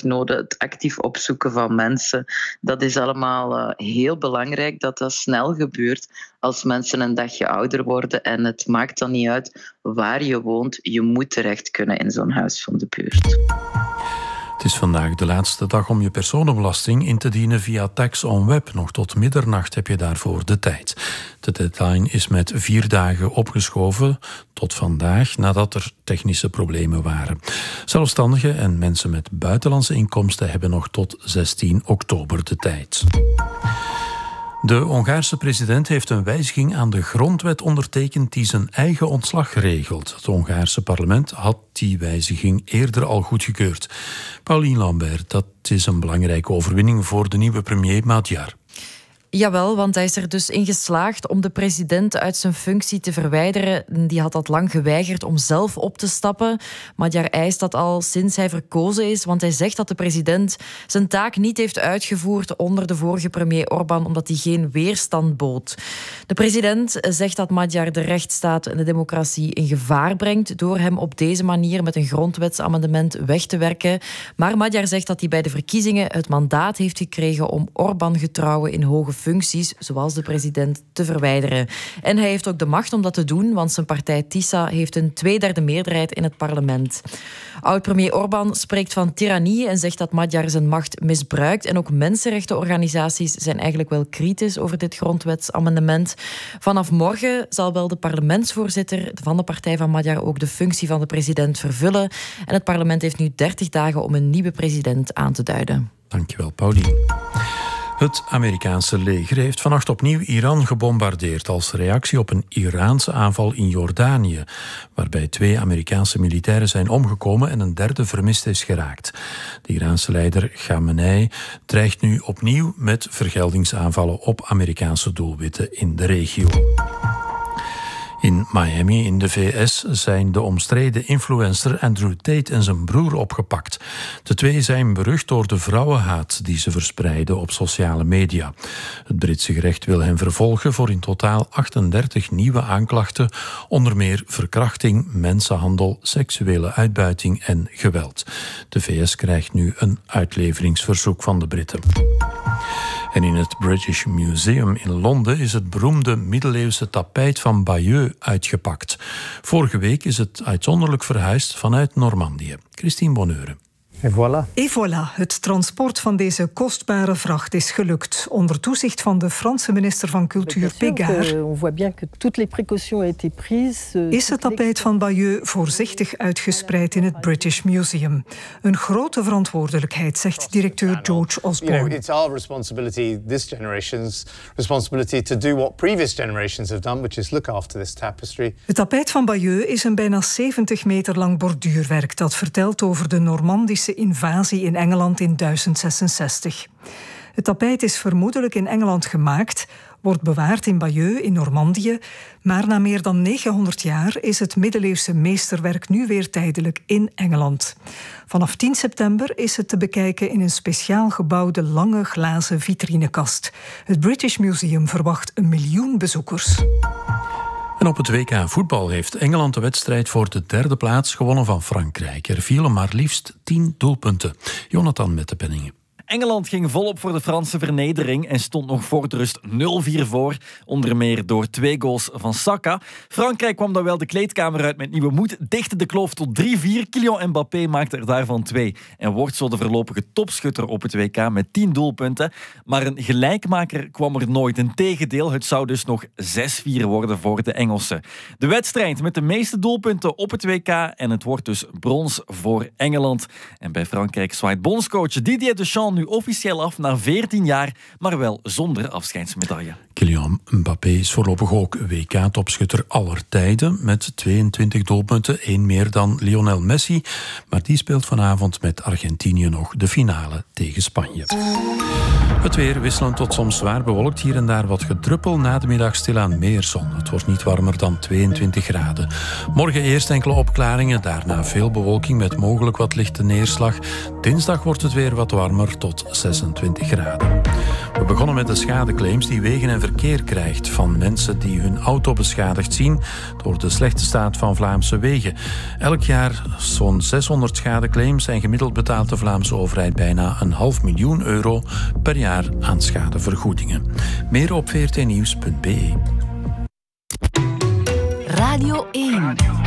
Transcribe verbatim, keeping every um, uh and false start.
zorgnoden, het actief opzoeken van mensen. Dat is allemaal uh, heel belangrijk dat dat snel gebeurt als mensen een dagje ouder worden. En het maakt dan niet uit waar je woont. Je moet terecht kunnen in zo'n huis van de buurt. Het is vandaag de laatste dag om je personenbelasting in te dienen via Tax on Web. Nog tot middernacht heb je daarvoor de tijd. De deadline is met vier dagen opgeschoven tot vandaag, nadat er technische problemen waren. Zelfstandigen en mensen met buitenlandse inkomsten hebben nog tot zestien oktober de tijd. De Hongaarse president heeft een wijziging aan de grondwet ondertekend die zijn eigen ontslag regelt. Het Hongaarse parlement had die wijziging eerder al goedgekeurd. Pauline Lambert, dat is een belangrijke overwinning voor de nieuwe premier Magyar. Jawel, want hij is er dus in geslaagd om de president uit zijn functie te verwijderen. Die had dat lang geweigerd om zelf op te stappen. Magyar eist dat al sinds hij verkozen is, want hij zegt dat de president zijn taak niet heeft uitgevoerd onder de vorige premier Orbán, omdat hij geen weerstand bood. De president zegt dat Magyar de rechtsstaat en de democratie in gevaar brengt door hem op deze manier met een grondwetsamendement weg te werken. Maar Magyar zegt dat hij bij de verkiezingen het mandaat heeft gekregen om Orbán-getrouwen in hoge functies, zoals de president, te verwijderen. En hij heeft ook de macht om dat te doen, want zijn partij TISA heeft een tweederde meerderheid in het parlement. Oud-premier Orbán spreekt van tirannie en zegt dat Magyar zijn macht misbruikt. En ook mensenrechtenorganisaties zijn eigenlijk wel kritisch over dit grondwetsamendement. Vanaf morgen zal wel de parlementsvoorzitter van de partij van Magyar ook de functie van de president vervullen. En het parlement heeft nu dertig dagen om een nieuwe president aan te duiden. Dankjewel, Pauline. Het Amerikaanse leger heeft vannacht opnieuw Iran gebombardeerd als reactie op een Iraanse aanval in Jordanië, waarbij twee Amerikaanse militairen zijn omgekomen en een derde vermist is geraakt. De Iraanse leider Khamenei dreigt nu opnieuw met vergeldingsaanvallen op Amerikaanse doelwitten in de regio. In Miami in de V S zijn de omstreden influencer Andrew Tate en zijn broer opgepakt. De twee zijn berucht door de vrouwenhaat die ze verspreiden op sociale media. Het Britse gerecht wil hen vervolgen voor in totaal achtendertig nieuwe aanklachten, onder meer verkrachting, mensenhandel, seksuele uitbuiting en geweld. De V S krijgt nu een uitleveringsverzoek van de Britten. En in het British Museum in Londen is het beroemde middeleeuwse tapijt van Bayeux uitgepakt. Vorige week is het uitzonderlijk verhuisd vanuit Normandië. Christine Bonheuren. Et voilà. Et voilà, het transport van deze kostbare vracht is gelukt. Onder toezicht van de Franse minister van Cultuur Pégard is het tapijt van Bayeux voorzichtig uitgespreid in het British Museum. Een grote verantwoordelijkheid, zegt directeur George Osborne. You know, it's our responsibility, this generation's responsibility, to do what previous generations have done, which is look after this tapestry. Het tapijt van Bayeux is een bijna zeventig meter lang borduurwerk dat vertelt over de Normandische invasie in Engeland in duizend zesenzestig. Het tapijt is vermoedelijk in Engeland gemaakt, wordt bewaard in Bayeux in Normandië, maar na meer dan negenhonderd jaar is het middeleeuwse meesterwerk nu weer tijdelijk in Engeland. Vanaf tien september is het te bekijken in een speciaal gebouwde lange glazen vitrinekast. Het British Museum verwacht een miljoen bezoekers. En op het W K voetbal heeft Engeland de wedstrijd voor de derde plaats gewonnen van Frankrijk. Er vielen maar liefst tien doelpunten. Jonathan met de penningen. Engeland ging volop voor de Franse vernedering en stond nog voor de rust nul vier voor. Onder meer door twee goals van Saka. Frankrijk kwam dan wel de kleedkamer uit met nieuwe moed, dichtte de kloof tot drie vier. Kylian Mbappé maakte er daarvan twee en wordt zo de voorlopige topschutter op het W K met tien doelpunten. Maar een gelijkmaker kwam er nooit. Integendeel, het zou dus nog zes vier worden voor de Engelsen. De wedstrijd met de meeste doelpunten op het W K en het wordt dus brons voor Engeland. En bij Frankrijk zwaait bondscoach Didier Deschamps nu officieel af na veertien jaar, maar wel zonder afscheidsmedaille. Kylian Mbappé is voorlopig ook W K-topschutter aller tijden met tweeëntwintig doelpunten, één meer dan Lionel Messi. Maar die speelt vanavond met Argentinië nog de finale tegen Spanje. Het weer wisselend tot soms zwaar bewolkt, hier en daar wat gedruppel, na de middag stilaan meer zon. Het wordt niet warmer dan tweeëntwintig graden. Morgen eerst enkele opklaringen, daarna veel bewolking met mogelijk wat lichte neerslag. Dinsdag wordt het weer wat warmer tot zesentwintig graden. We begonnen met de schadeclaims die wegen en verkeer krijgt van mensen die hun auto beschadigd zien door de slechte staat van Vlaamse wegen. Elk jaar zo'n zeshonderd schadeclaims en gemiddeld betaalt de Vlaamse overheid bijna een half miljoen euro per jaar aan schadevergoedingen. Meer op v r t nieuws punt b e. Radio één.